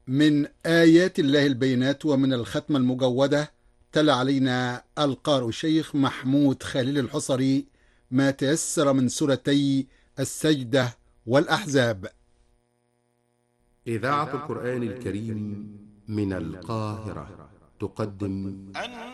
من آيات الله البينات ومن الختمة المجودة تلا علينا القارئ الشيخ محمود خليل الحصري ما تيسر من سورتي السجدة والأحزاب. إذاعة القرآن الكريم من القاهرة تقدم